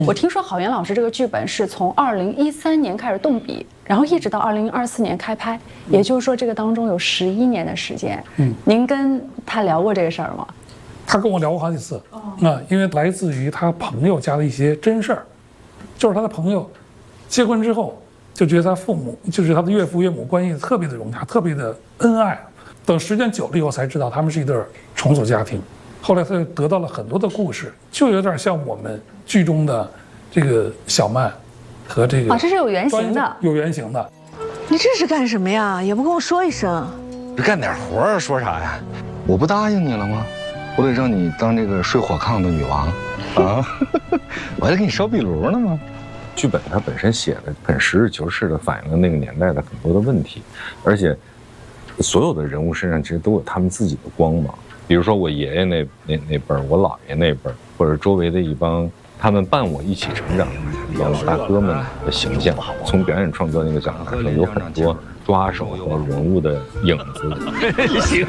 我听说郝岩老师这个剧本是从2013年开始动笔，然后一直到2024年开拍，也就是说这个当中有11年的时间。您跟他聊过这个事儿吗？ 他跟我聊过好几次。因为来自于他朋友家的一些真事儿，就是他的朋友结婚之后就觉得他父母就是他的岳父岳母关系特别的融洽，特别的恩爱。等时间久了以后才知道他们是一对重组家庭。后来他就得到了很多的故事，就有点像我们剧中的这个小曼和这个。 这是有原型的。 有原型的。 你这是干什么呀？也不跟我说一声。 干点活啊，说啥呀？我不答应你了吗？我得让你当这个睡火炕的女王啊！我还得给你烧壁炉呢吗？剧本它本身写的很实事求是的反映了那个年代的很多的问题，而且所有的人物身上其实都有他们自己的光芒。比如说我爷爷那辈儿，我姥爷那辈儿，或者周围的一帮他们伴我一起成长的一帮大哥们的形象，从表演创作那个角度来说，有很多抓手和人物的影子。 行。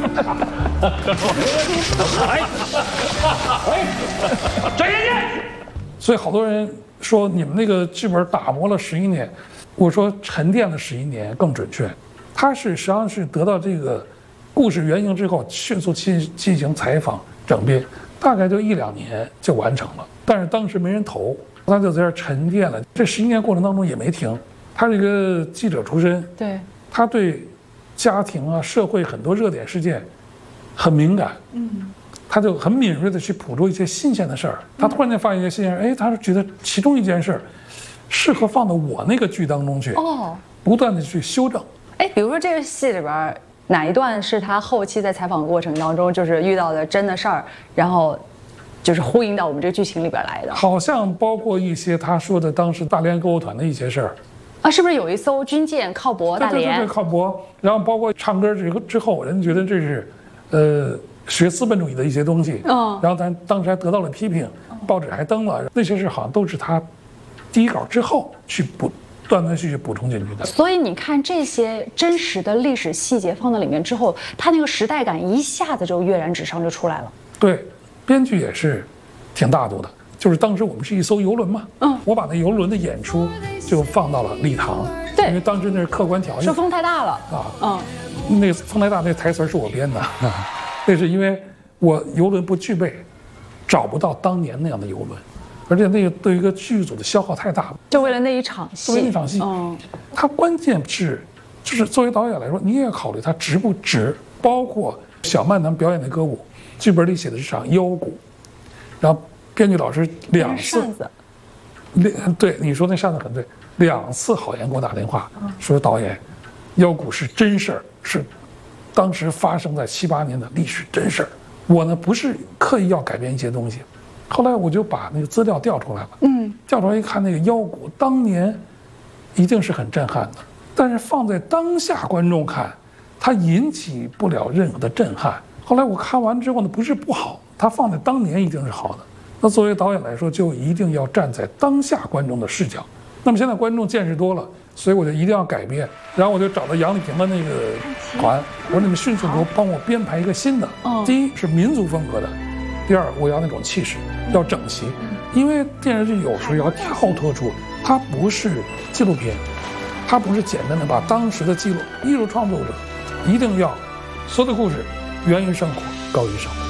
转眼见。所以好多人说你们那个剧本打磨了11年，我说沉淀了11年更准确。他是实际上是得到这个故事原型之后，迅速进行采访整编，大概就1、2年就完成了。但是当时没人投，他就在这沉淀了。这11年过程当中也没停。他是一个记者出身， 对， 他对家庭啊、社会很多热点事件很敏感，他就很敏锐的去捕捉一些新鲜的事儿。他突然间发现一些新鲜事儿，他是觉得其中一件事儿适合放到我那个剧当中去，不断的去修正。 比如说这个戏里边哪一段是他后期在采访过程当中就是遇到的真的事儿，然后就是呼应到我们这个剧情里边来的？ 好像包括一些他说的当时大连购物团的一些事儿。 是不是有一艘军舰靠泊大连？对， 靠泊。然后包括唱歌之后，人觉得这是学资本主义的一些东西。然后咱当时还得到了批评，报纸还登了那些事，好像都是他第一稿之后去断断续续补充进去的。 所以你看这些真实的历史细节放在里面之后，它那个时代感一下子就跃然纸上就出来了。 对，编剧也是挺大度的。就是当时我们是一艘游轮嘛，我把那游轮的演出就放到了礼堂，对，因为当时那是客观条件， 说风太大了那风太大那台词是我编的，那是因为我游轮不具备，找不到当年那样的游轮，而且那个对于一个剧组的消耗太大了， 就为了那一场戏， 为那场戏，它关键是，就是作为导演来说，你也要考虑它值不值，包括小曼他们表演的歌舞，剧本里写的是场腰鼓，然后。编剧老师2次，对你说那扇子很对，2次郝岩给我打电话说导演，腰鼓是真事儿，是当时发生在7、8年的历史真事儿。我呢不是刻意要改变一些东西，后来我就把那个资料调出来了，调出来一看，那个腰鼓当年一定是很震撼的，但是放在当下观众看，它引起不了任何的震撼。后来我看完之后呢，不是不好，它放在当年一定是好的。那作为导演来说，就一定要站在当下观众的视角。那么现在观众见识多了，所以我就一定要改变。然后我就找到杨丽萍的那个团，我说你们迅速给我帮我编排一个新的。第一是民族风格的，第二我要那种气势，要整齐。因为电视剧有时候要跳脱出，它不是纪录片，它不是简单的把当时的记录。艺术创作者一定要所有的故事源于生活，高于生活。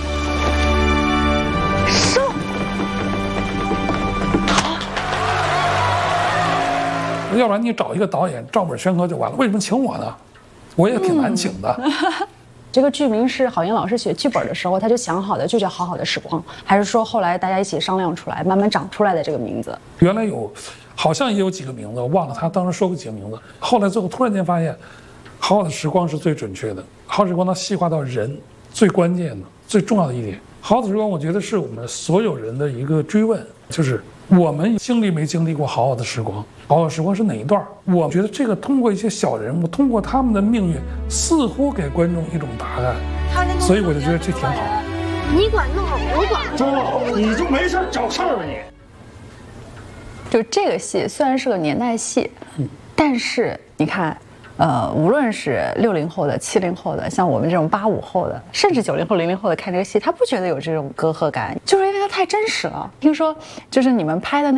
要不然你找一个导演照本宣科就完了，为什么请我呢？我也挺难请的。 这个剧名是郝岩老师写剧本的时候他就想好的，就叫《好好的时光》，还是说后来大家一起商量出来，慢慢长出来的这个名字？ 原来好像也有几个名字，我忘了他当时说过几个名字。后来最后突然间发现，《好好的时光》是最准确的，《好好的时光》它细化到人最关键的、最重要的一点。《好好的时光》我觉得是我们所有人的一个追问，就是我们经历没经历过好好的时光？好好的时光是哪一段？我觉得这个通过一些小人物，通过他们的命运，似乎给观众一种答案。所以我就觉得这挺好。 你管弄，我管周老，你就没事找事儿吧你？ 就这个戏虽然是个年代戏，但是你看， 无论是60后的、70后的，像我们这种85后的，甚至90后、00后的看这个戏，他不觉得有这种隔阂感，就是因为它太真实了。听说就是你们拍的